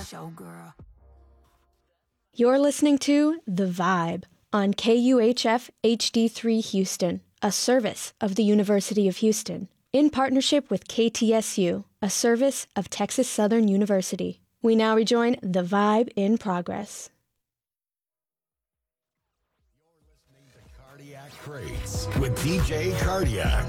Showgirl. You're listening to The Vibe on KUHF HD3 Houston, a service of the University of Houston, in partnership with KTSU, a service of Texas Southern University. We now rejoin The Vibe in progress. Cardiac Crates with DJ Cardiac.